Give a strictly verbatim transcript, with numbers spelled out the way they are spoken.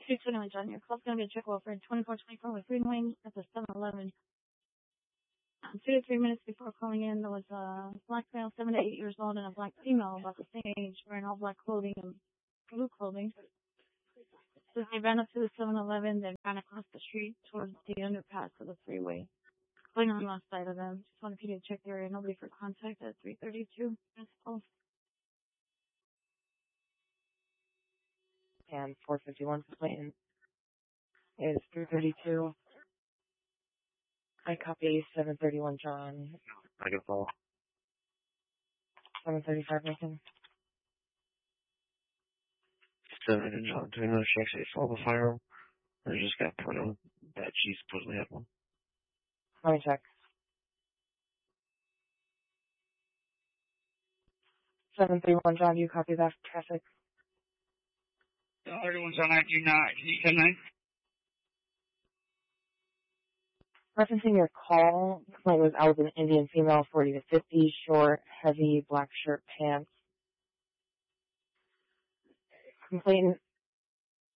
two twenty-one, John. Your call's going to be a check over in twenty-four twenty-four with Green Wing at the seven eleven. Two to three minutes before calling in, there was a black male, seven to eight years old, and a black female about the same age, wearing all black clothing and blue clothing. So they ran up to the seven eleven, then ran across the street towards the underpass of the freeway. Going on the left side of them. Just wanted you to check the area. Nobody for contact at three thirty-two. Principal. And four fifty-one complaint is three thirty-two. I copy seven thirty-one, John. I can follow. seven thirty-five, Lincoln. seven John. Do another check. Say saw the firearm. Or just got put on that she supposedly had one. Let me check. seven thirty-one, John. Do you copy that for traffic? seven thirty-one, John. I do not. Can you send that? Referencing your call, the complaint was I was an Indian female, forty to fifty, short, heavy, black shirt, pants. Complainant